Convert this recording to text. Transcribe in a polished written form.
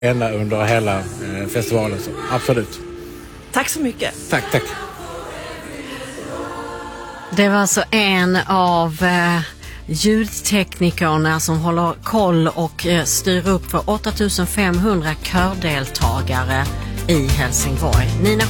ända under hela festivalen. Så absolut. Tack så mycket. Tack. Det var alltså en av ljudteknikerna som håller koll och styr upp för 8500 kördeltagare i Helsingborg. Nina